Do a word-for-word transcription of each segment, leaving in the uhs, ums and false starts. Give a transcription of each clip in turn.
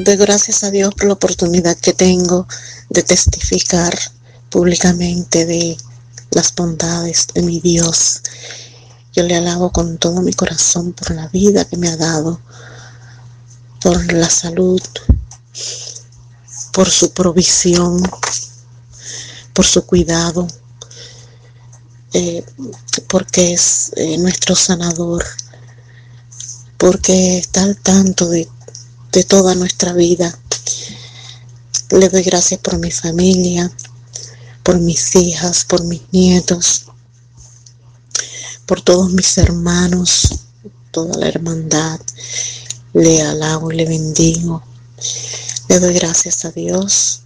Doy gracias a Dios por la oportunidad que tengo de testificar públicamente de las bondades de mi Dios. Yo le alabo con todo mi corazón por la vida que me ha dado, por la salud, por su provisión, por su cuidado, eh, porque es eh, nuestro sanador, porque está al tanto de, de toda nuestra vida. Le doy gracias por mi familia, por mis hijas, por mis nietos, por todos mis hermanos, toda la hermandad. Le alabo y le bendigo. Le doy gracias a Dios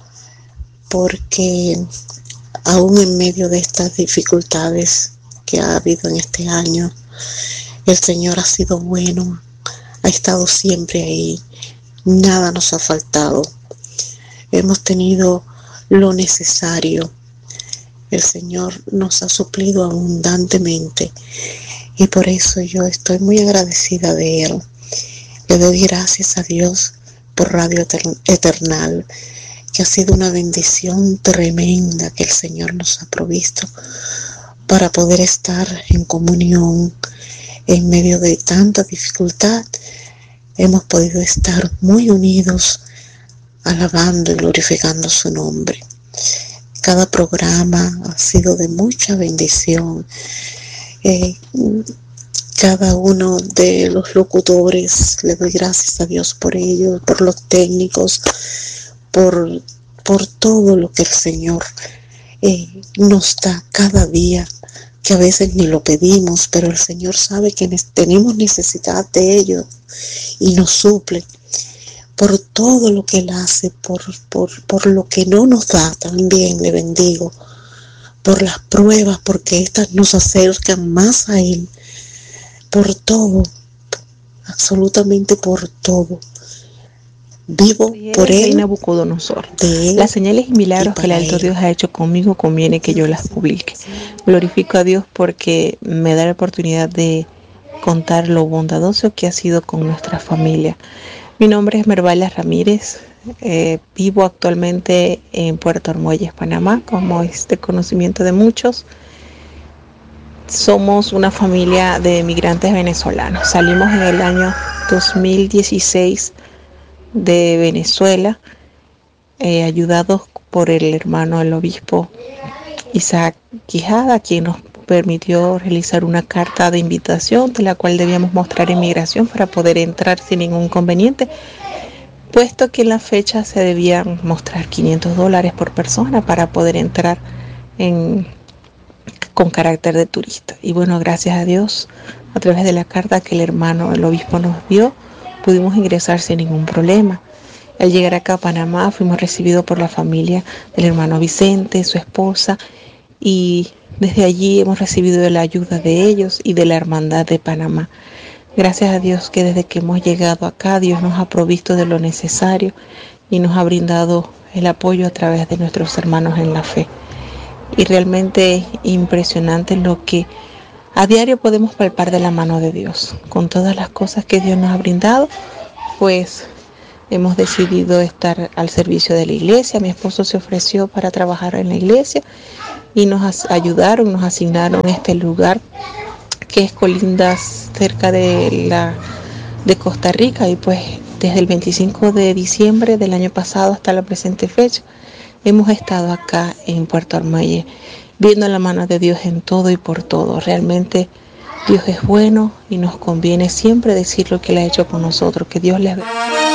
porque aún en medio de estas dificultades que ha habido en este año, el Señor ha sido bueno, ha estado siempre ahí, nada nos ha faltado. Hemos tenido lo necesario. El Señor nos ha suplido abundantemente y por eso yo estoy muy agradecida de Él. Le doy gracias a Dios por Radio Eternal, que ha sido una bendición tremenda que el Señor nos ha provisto para poder estar en comunión en medio de tanta dificultad. Hemos podido estar muy unidos, alabando y glorificando su nombre. Cada programa ha sido de mucha bendición. Eh, cada uno de los locutores, le doy gracias a Dios por ellos, por los técnicos, por, por todo lo que el Señor eh, nos da cada día, que a veces ni lo pedimos, pero el Señor sabe que tenemos necesidad de ellos y nos suple. Por todo lo que Él hace, por, por, por lo que no nos da, también le bendigo, por las pruebas, porque estas nos acercan más a Él, por todo, absolutamente por todo. Vivo por Él, Nabucodonosor. de Él. Las señales y milagros que el alto Dios ha hecho conmigo conviene que yo las publique. Glorifico a Dios porque me da la oportunidad de contar lo bondadoso que ha sido con nuestra familia. Mi nombre es Mervalia Ramírez, eh, vivo actualmente en Puerto Armuelles, Panamá, como es de conocimiento de muchos. Somos una familia de migrantes venezolanos. Salimos en el año dos mil dieciséis de Venezuela, eh, ayudados por el hermano del obispo Isaac Quijada, quien nos permitió realizar una carta de invitación de la cual debíamos mostrar inmigración para poder entrar sin ningún inconveniente, puesto que en la fecha se debían mostrar quinientos dólares por persona para poder entrar en, con carácter de turista. Y bueno, gracias a Dios, a través de la carta que el hermano, el obispo nos dio, pudimos ingresar sin ningún problema. Al llegar acá a Panamá fuimos recibidos por la familia del hermano Vicente, su esposa, y desde allí hemos recibido la ayuda de ellos y de la hermandad de Panamá. Gracias a Dios que desde que hemos llegado acá, Dios nos ha provisto de lo necesario y nos ha brindado el apoyo a través de nuestros hermanos en la fe. Y realmente es impresionante lo que a diario podemos palpar de la mano de Dios. Con todas las cosas que Dios nos ha brindado, pues hemos decidido estar al servicio de la iglesia. Mi esposo se ofreció para trabajar en la iglesia y nos ayudaron, nos asignaron este lugar que es colinda cerca de la de Costa Rica, y pues desde el veinticinco de diciembre del año pasado hasta la presente fecha hemos estado acá en Puerto Armuelles viendo la mano de Dios en todo y por todo. Realmente Dios es bueno y nos conviene siempre decir lo que Él ha hecho con nosotros. Que Dios les bendiga.